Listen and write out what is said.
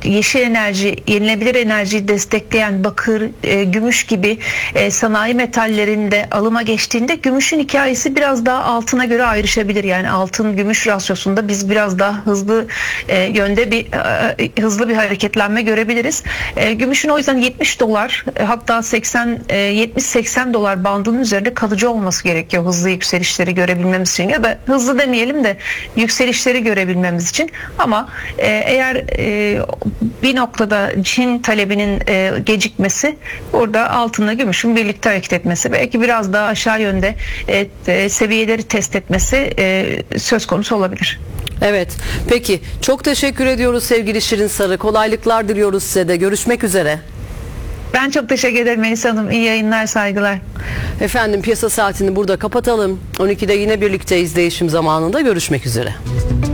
yeşil enerji, yenilebilir enerjiyi destekleyen bakır, gümüş gibi sanayi metallerinde alıma geçtiğinde gümüşün hikayesi biraz daha altına göre ayrışabilir. Yani altın gümüş rasyosunda biz biraz daha hızlı yönde hızlı bir hareketlenme görebiliriz. Gümüşün o yüzden $70 hatta 70-80 dolar bandının üzerinde kalıcı olması gerekiyor hızlı yükselişleri görebilmemiz için, ya da hızlı demeyelim de yükselişleri görebilmemiz için. Ama eğer bir noktada Çin talebinin gecikmesi, burada altınla gümüşün birlikte hareket etmesi, belki biraz daha aşağı yönde seviyeleri test etmesi söz konusu olabilir. Evet. Peki. Çok teşekkür ediyoruz sevgili Şirin Sarı. Kolaylıklar diliyoruz size de. Görüşmek üzere. Ben çok teşekkür ederim Melisa Hanım. İyi yayınlar, saygılar. Efendim, piyasa saatini burada kapatalım. 12'de yine birlikteyiz, değişim zamanında. Görüşmek üzere.